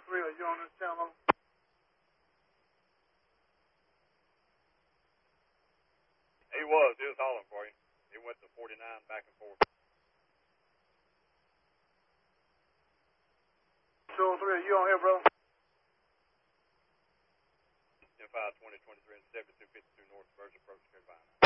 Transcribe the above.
203, are you on this channel? He was hollering for you. He went to 49 back and forth. 203, are you on here, bro? 10-5, 20, 23, and 7252 North Virgin approach, Carolina.